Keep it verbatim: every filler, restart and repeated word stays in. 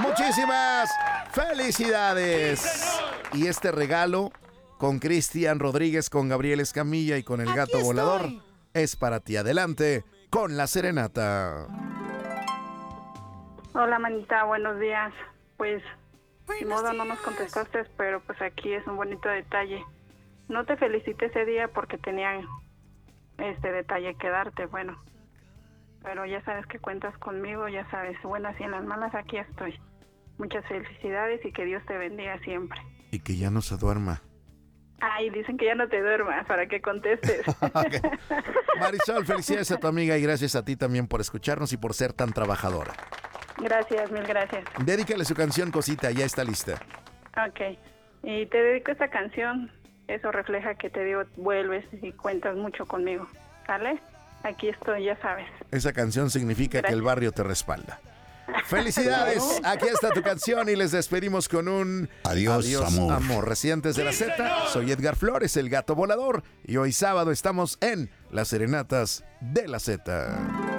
Muchísimas felicidades. Y este regalo con Cristian Rodríguez, con Gabriel Escamilla y con el Aquí gato estoy. volador es para ti. Adelante con la serenata. Hola, manita, buenos días. Pues, de modo no nos contestaste, pero pues aquí es un bonito detalle. No te felicité ese día porque tenía este detalle que darte, bueno. Pero ya sabes que cuentas conmigo, ya sabes, buenas y en las malas aquí estoy. Muchas felicidades y que Dios te bendiga siempre. Y que ya no se duerma. Ay, dicen que ya no te duermas para que contestes. Okay. Marisol, felicidades a tu amiga y gracias a ti también por escucharnos y por ser tan trabajadora. Gracias, mil gracias. Dedícale su canción, Cosita, ya está lista. Ok, y te dedico esta canción. Eso refleja que te digo, vuelves y cuentas mucho conmigo. ¿Sale? Aquí estoy, ya sabes. Esa canción significa Gracias. que el barrio te respalda. Felicidades, aquí está tu canción y les despedimos con un Adiós, amor. amor. Residentes de la Z, soy Edgar Flores, el gato volador, y hoy sábado estamos en Las Serenatas de la Z.